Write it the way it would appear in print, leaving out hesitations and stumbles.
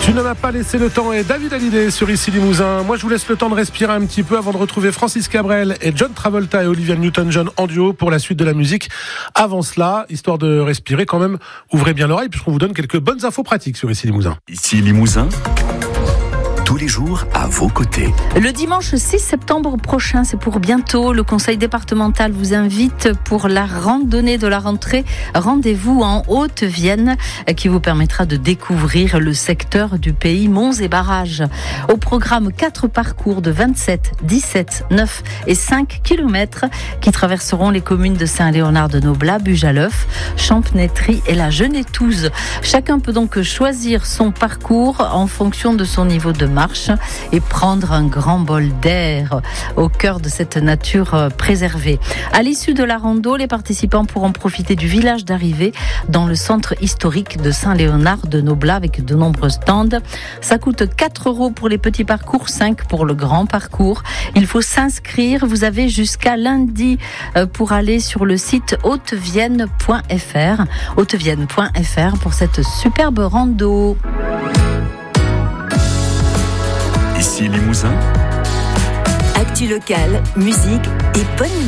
Tu ne m'as pas laissé le temps et David Hallyday sur Ici Limousin. Moi je vous laisse le temps de respirer un petit peu avant de retrouver Francis Cabrel et John Travolta et Olivia Newton-John en duo pour la suite de la musique. Avant cela, histoire de respirer quand même, ouvrez bien l'oreille puisqu'on vous donne quelques bonnes infos pratiques sur Ici Limousin. Ici Limousin, tous les jours à vos côtés. Le dimanche 6 septembre prochain, c'est pour bientôt, le conseil départemental vous invite pour la randonnée de la rentrée. Rendez-vous en Haute-Vienne qui vous permettra de découvrir le secteur du pays monts et barrages. Au programme 4 parcours de 27, 17, 9 et 5 km qui traverseront les communes de Saint-Léonard-de-Noblat, Bugaleuf, Champnétry et la Genétouze. Chacun peut donc choisir son parcours en fonction de son niveau de marche et prendre un grand bol d'air au cœur de cette nature préservée. À l'issue de la rando, les participants pourront profiter du village d'arrivée dans le centre historique de Saint-Léonard-de-Noblat avec de nombreux stands. Ça coûte 4 € pour les petits parcours, 5 pour le grand parcours. Il faut s'inscrire. Vous avez jusqu'à lundi pour aller sur le site hautevienne.fr pour cette superbe rando. Ici Limousin. Actu locale, musique et bonne humeur.